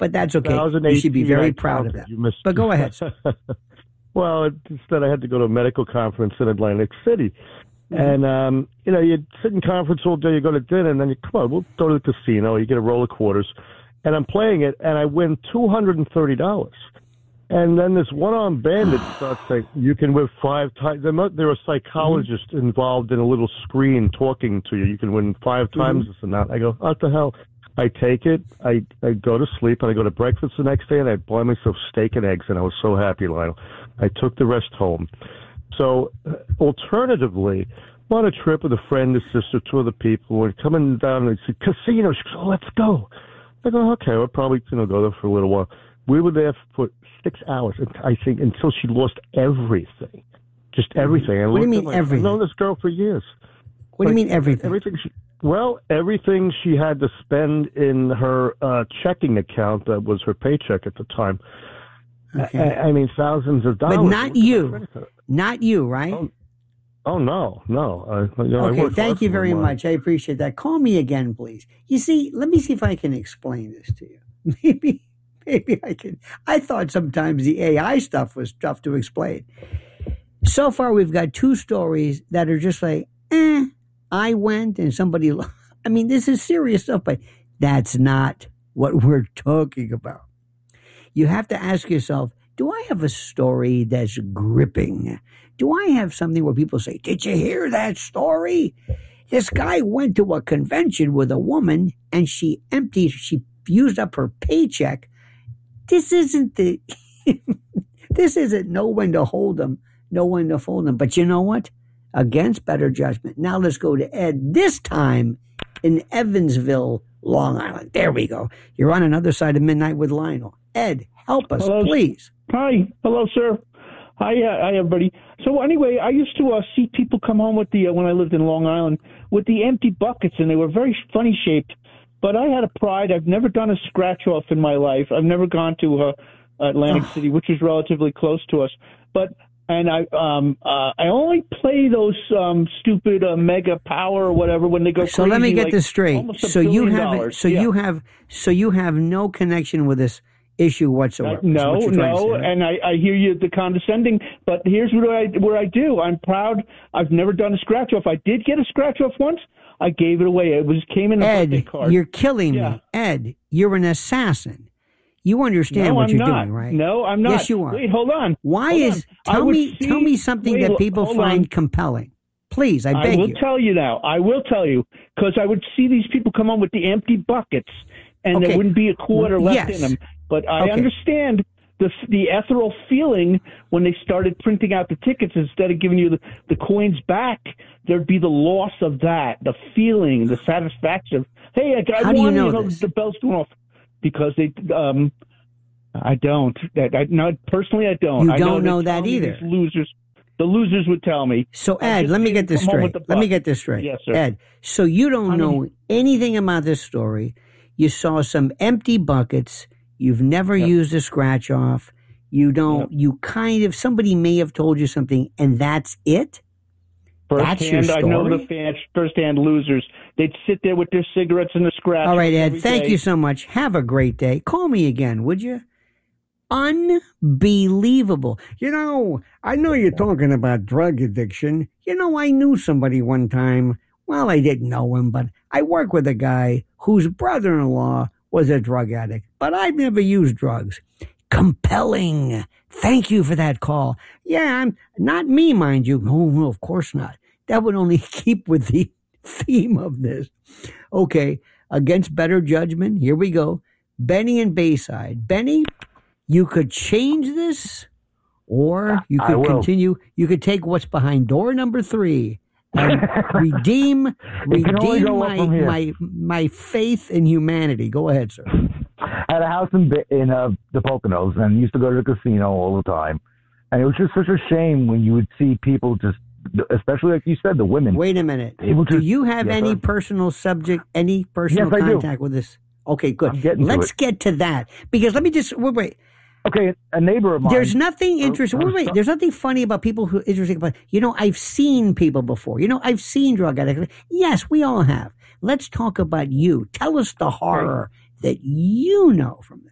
but that's okay. You should be very proud of that. But go ahead. Well, instead I had to go to a medical conference in Atlantic City. And, you sit in conference all day, you go to dinner, and then we'll go to the casino, you get a roll of quarters. And I'm playing it, and I win $230. And then this one-armed bandit starts saying, you can win 5 times. There are psychologists involved in a little screen talking to you. You can win 5 times this and that. I go, what the hell? I take it, I go to sleep, and I go to breakfast the next day, and I buy myself steak and eggs, and I was so happy, Lionel. I took the rest home. So, alternatively, I'm on a trip with a friend, a sister, 2 other people. We're coming down and it's a casino. She goes, oh, let's go. I go, okay, we'll probably go there for a little while. We were there for 6 hours, I think, until she lost everything. Just everything. What do you mean everything? I've known this girl for years. What do you mean everything? Everything she had to spend in her checking account that was her paycheck at the time. Okay. I mean, thousands of dollars. But not you. Not you, right? Oh no. Okay, thank you very much. I appreciate that. Call me again, please. You see, let me see if I can explain this to you. Maybe I can. I thought sometimes the AI stuff was tough to explain. So far, we've got 2 stories that are just like, I went and somebody, I mean, this is serious stuff, but that's not what we're talking about. You have to ask yourself, do I have a story that's gripping? Do I have something where people say, did you hear that story? This guy went to a convention with a woman and she used up her paycheck. This isn't this isn't know when to hold them, know when to fold them. But you know what? Against better judgment. Now let's go to Ed, this time in Evansville, Long Island. There we go. You're on another side of midnight with Lionel. Ed, help us, please. Hi. Hello, sir. Hi, everybody. So anyway, I used to see people come home with when I lived in Long Island, with the empty buckets, and they were very funny shaped. But I had a pride. I've never done a scratch off in my life. I've never gone to Atlantic City, which is relatively close to us. And I only play those stupid Mega Power or whatever when they go crazy. So let me get this straight. So you have no connection with this issue whatsoever. No, and I hear you, the condescending, but here's where I do. I'm proud. I've never done a scratch off. I did get a scratch off once. I gave it away. It came in a birthday card. You're killing me. Ed, you're an assassin. You understand what you're doing, right? No, I'm not. Yes, you are. Wait, hold on. Tell me something that people find compelling. Please, I beg you. I will tell you now. I will tell you, because I would see these people come on with the empty buckets, and there wouldn't be a quarter left in them. But I understand the ethereal feeling when they started printing out the tickets instead of giving you the coins back. There'd be the loss of that, the feeling, the satisfaction. Hey, I How won, do you know this? The bell's going off. Because I don't. Personally, I don't. You don't know that either. The losers would tell me. So, Ed, let me get this straight. Yes, sir. Ed, so you don't know anything about this story. You saw some empty buckets. You've never used a scratch off. You don't. You kind of, somebody may have told you something, and that's it? That's your story? I know the fans, first-hand losers. They'd sit there with their cigarettes and the scratch. All right, Ed, thank you so much. Have a great day. Call me again, would you? Unbelievable. I know you're talking about drug addiction. I knew somebody one time. Well, I didn't know him, but I work with a guy whose brother-in-law was a drug addict, but I've never used drugs. Compelling. Thank you for that call. Yeah, I'm not me, mind you. No, of course not. That would only keep with the theme of this. Okay, against better judgment, here we go. Benny and Bayside. Benny, you could change this, or you could continue. You could take what's behind door number 3 and redeem my faith in humanity. Go ahead, sir. I had a house in the Poconos and used to go to the casino all the time. And it was just such a shame when you would see people just, especially like you said, the women. Wait a minute. Do you have any personal contact with this? Okay, good. Let's get to that. Because let me just, wait. Okay, a neighbor of mine. There's nothing interesting. There's nothing funny about people who interesting about. I've seen people before. I've seen drug addicts. Yes, we all have. Let's talk about you. Tell us the horror that you know from this.